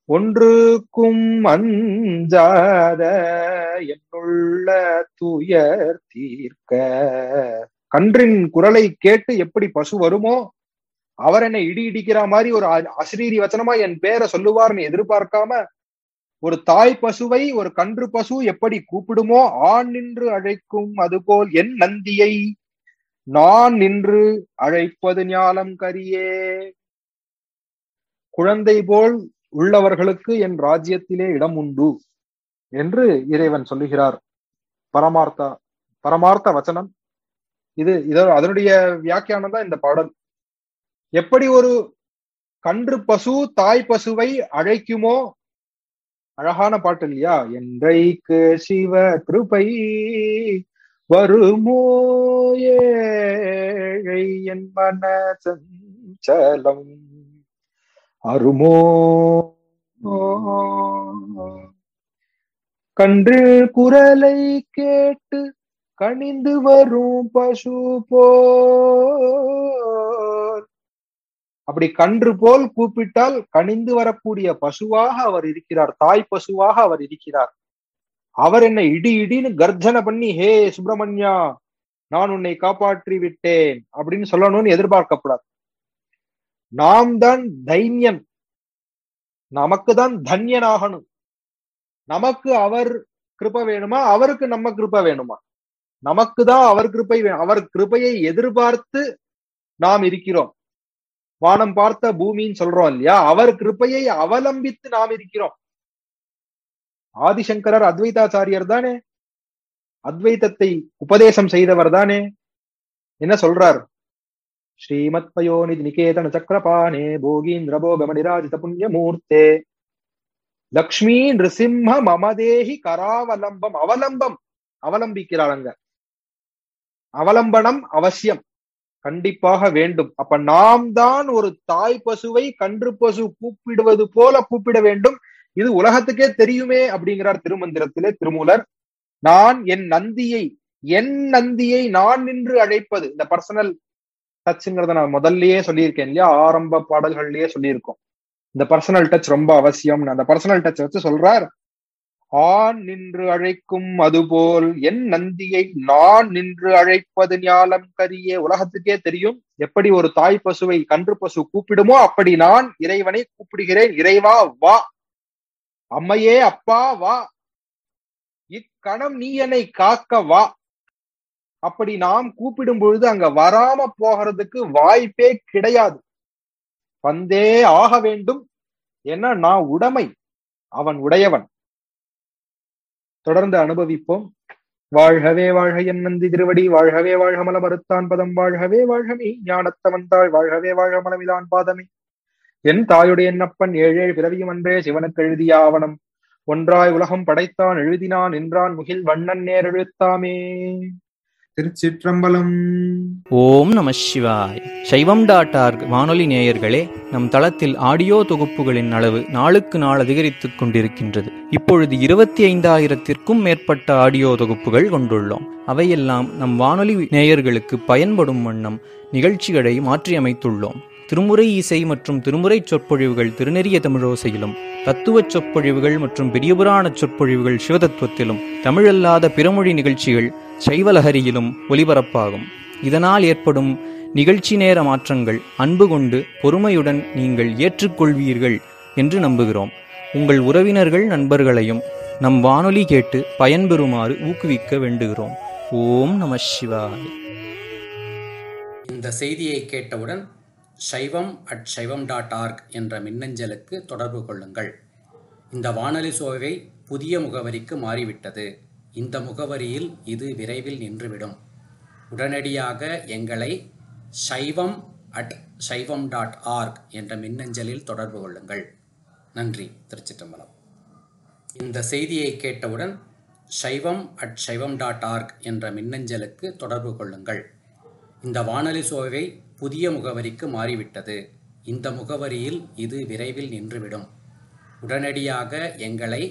ஒன்றுக்கும் அஞ்சாத என்னுள்ள துயர் தீர்க்க. கன்றின் குரலை கேட்டு எப்படி பசு வருமோ, அவர் என்னை இடி இடிக்கிற மாதிரி ஒரு அசிரீரி வச்சனமா என் பேரை சொல்லுவார்னு எதிர்பார்க்காம, ஒரு தாய் பசுவை ஒரு கன்று பசு எப்படி கூப்பிடுமோ, ஆண் நின்று அழைக்கும் அதுபோல் என் நந்தியை நான் நின்று அழைப்பது ஞாலம் கரியே. குழந்தை போல் உள்ளவர்களுக்கு என் ராஜ்யத்திலே இடம் உண்டு என்று இறைவன் சொல்லுகிறார். பரமார்த்த வச்சனம் இது. அதனுடைய வியாக்கியானம் தான் இந்த பாடல். எப்படி ஒரு கன்று பசு தாய் பசுவை அழைக்குமோ, அழகான பாட்டு இல்லையா? என்றைக்கு சிவ கிருபை வருமோ ஏழை என் மன சஞ்சலம் அருமோ கன்று குரலை கேட்டு கனிந்து வரும் பசு போல். அப்படி கன்று போல் கூப்பிட்டால் கனிந்து வரக்கூடிய பசுவாக அவர் இருக்கிறார், தாய் பசுவாக அவர் இருக்கிறார். அவர் என்னை இடி இடின்னு கர்ஜனை பண்ணி, ஹே சுப்பிரமணியா நான் உன்னை காப்பாற்றி விட்டேன் அப்படின்னு சொல்லணும்னு எதிர்பார்க்கப்படாது. நாம் தான் தைன்யன், நமக்கு தான் தன்யனாகணும். நமக்கு அவர் கிருபை வேணுமா, அவருக்கு நம்ம கிருபை வேணுமா? நமக்கு தான் அவர் கிருபை வேணும். அவர் கிருபையை எதிர்பார்த்து நாம் இருக்கிறோம். வானம் பார்த்த பூமின்னு சொல்றோம் இல்லையா? அவர் கிருபையை அவலம்பித்து நாம் இருக்கிறோம். ஆதிசங்கரர் அத்வைதாச்சாரியர் தானே, அத்வைதத்தை உபதேசம் செய்தவர் தானே. என்ன சொல்றார்? ஸ்ரீமத் பயோநிதி நிகேதன சக்கரபாணே போகீந்திர போகமணிராஜித புண்ணியமூர்த்தே லக்ஷ்மி நிருசிம்ம மமதேஹி கராவலம்பம். அவலம்பம், அவலம்பிக்கிறாங்க. அவலம்பனம் அவசியம், கண்டிப்பாக வேண்டும். அப்ப நாம் தான் ஒரு தாய் பசுவை கன்று பசு கூப்பிடுவது போல கூப்பிட வேண்டும். இது உலகத்துக்கே தெரியுமே அப்படிங்கிறார் திருமந்திரத்திலே திருமூலர். நான் என் நந்தியை நான் நின்று அழைப்பது. இந்த பர்சனல் டச்ங்கிறத நான் முதல்லயே சொல்லியிருக்கேன் இல்லையா? ஆரம்ப பாடல்கள்லயே சொல்லியிருக்கோம். இந்த பர்சனல் டச் ரொம்ப அவசியம். அந்த பர்சனல் டச் வச்சு சொல்றார், ஆண் நின்று அழைக்கும் அதுபோல் என் நந்தியை நான் நின்று அழைப்பது ஞாலம் கரியே. உலகத்துக்கே தெரியும் எப்படி ஒரு தாய் பசுவை கன்று பசு கூப்பிடுமோ அப்படி நான் இறைவனை கூப்பிடுகிறேன். இறைவா வா, அம்மையே அப்பா வா, இக்கணம் நீ என்னை காக்க வா. அப்படி நாம் கூப்பிடும் பொழுது அங்க வராம போகிறதுக்கு வாய்ப்பே கிடையாது. வந்தே ஆக வேண்டும். ஏன்னா நான் உடைமை, அவன் உடையவன். தொடர்ந்து அனுபவிப்போம். வாழ்கவே வாழ்க என் நந்தி திருவடி, வாழ்கவே வாழ்க மல மறுத்தான் பதம், வாழ்கவே வாழ்கமே ஞானத்தவன் தாள், வாழ்கவே வாழ்க மலமிலான் பாதமே. என் தாயுடைய என்னப்பன் ஏழேழு பிறவியும் அன்றே சிவனுக்கு எழுதிய ஆவணம் ஒன்றாய் உலகம் படைத்தான் எழுதினான் என்றான் முகில் வண்ணன் நேர் எழுத்தாமே. திருச்சிற்றம்பலம். ஓம் நம சிவாய். சைவம்.org வானொலி நேயர்களே, நம் தளத்தில் ஆடியோ தொகுப்புகளின் அளவு நாளுக்கு நாள் அதிகரித்துக் கொண்டிருக்கின்றது. இப்பொழுது 25,000-க்கும் மேற்பட்ட ஆடியோ தொகுப்புகள் கொண்டுள்ளோம். அவையெல்லாம் நம் வானொலி நேயர்களுக்கு பயன்படும் வண்ணம் நிகழ்ச்சிகளை மாற்றியமைத்துள்ளோம். திருமுறை இசை மற்றும் திருமுறை சொற்பொழிவுகள் திருநெறிய தமிழோசையிலும், தத்துவச் சொற்பொழிவுகள் மற்றும் பெரியபுராண சொற்பொழிவுகள் சிவதத்துவத்திலும், தமிழல்லாத பிறமொழி நிகழ்ச்சிகள் சைவலஹரியிலும் ஒலிபரப்பாகும். இதனால் ஏற்படும் நிகழ்ச்சி நேர மாற்றங்கள் அன்பு கொண்டு பொறுமையுடன் நீங்கள் ஏற்றுக்கொள்வீர்கள் என்று நம்புகிறோம். உங்கள் உறவினர்கள் நண்பர்களையும் நம் வானொலி கேட்டு பயன்பெறுமாறு ஊக்குவிக்க வேண்டுகிறோம். ஓம் நம சிவாய். இந்த செய்தியை கேட்டவுடன் saivam@saivam.org என்ற மின்னஞ்சலுக்கு தொடர்பு கொள்ளுங்கள். இந்த வானொலி சோவை புதிய முகவரிக்கு மாறிவிட்டது. இந்த முகவரியில் இது விரைவில் நின்றுவிடும். உடனடியாக எங்களை saivam@saivam.org என்ற மின்னஞ்சலில் தொடர்பு கொள்ளுங்கள். நன்றி. திருச்சிற்றம்பலம். இந்த செய்தியை கேட்டவுடன் saivam@saivam.org என்ற மின்னஞ்சலுக்கு தொடர்பு கொள்ளுங்கள். இந்த வானொலி சோவை புதிய முகவரிக்கு மாறிவிட்டது. இந்த முகவரியில் இது விரைவில் நின்றுவிடும். உடனடியாக எங்களை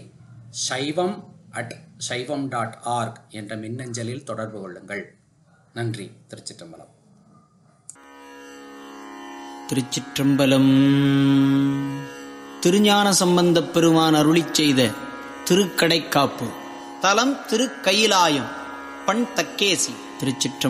saivam@saivam.org என்ற மின்னஞ்சலில் தொடர்பு கொள்ளுங்கள். நன்றி. திருச்சிற்றம்பலம். திருச்சிற்றம்பலம். திருஞான சம்பந்தப் பெருமான் அருளிச் செய்த திருக்கடைக்காப்பு. தலம் திருக்கயிலாயம். பண் தக்கேசி. திருச்சிற்றம்பலம்.